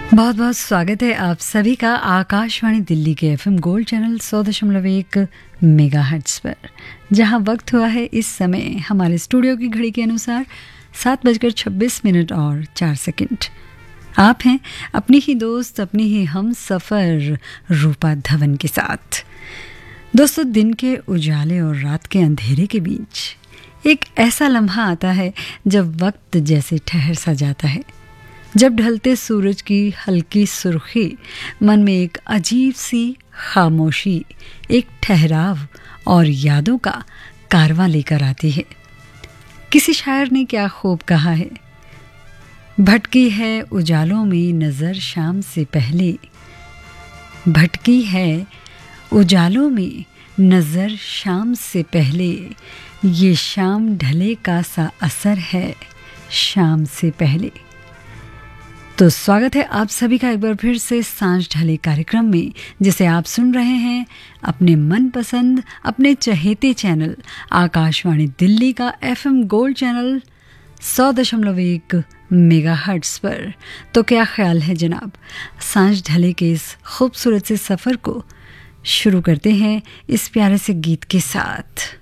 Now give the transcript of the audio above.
बहुत बहुत स्वागत है आप सभी का आकाशवाणी दिल्ली के एफएम गोल्ड चैनल 100.1 मेगाहर्ट्ज़ पर, जहां वक्त हुआ है इस समय हमारे स्टूडियो की घड़ी के अनुसार 7:26 और 4 सेकंड। आप हैं अपनी ही दोस्त, अपनी ही हम सफ़र रूपा धवन के साथ। दोस्तों, दिन के उजाले और रात के अंधेरे के बीच एक ऐसा लम्हा आता है जब वक्त जैसे ठहर सा जाता है, जब ढलते सूरज की हल्की सुर्खी मन में एक अजीब सी खामोशी, एक ठहराव और यादों का कारवां लेकर आती है। किसी शायर ने क्या खूब कहा है, भटकी है उजालों में नज़र शाम से पहले, भटकी है उजालों में नज़र शाम से पहले, ये शाम ढले का सा असर है शाम से पहले। तो स्वागत है आप सभी का एक बार फिर से सांझ ढले कार्यक्रम में, जिसे आप सुन रहे हैं अपने मनपसंद, अपने चहेते चैनल आकाशवाणी दिल्ली का एफएम गोल्ड चैनल 100.1 मेगाहर्ट्ज़ पर। तो क्या ख्याल है जनाब, सांझ ढले के इस खूबसूरत से सफ़र को शुरू करते हैं इस प्यारे से गीत के साथ।